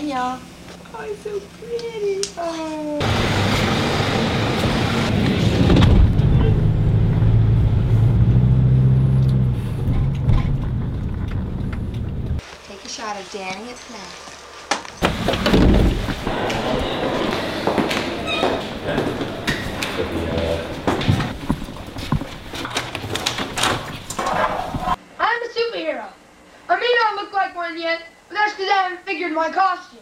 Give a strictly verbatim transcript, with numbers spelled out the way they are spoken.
again, y'all. Oh, it's so pretty. Oh. Take a shot of Danny at Snack. I'm a superhero. I may not look like one yet, but that's because I haven't figured my costume.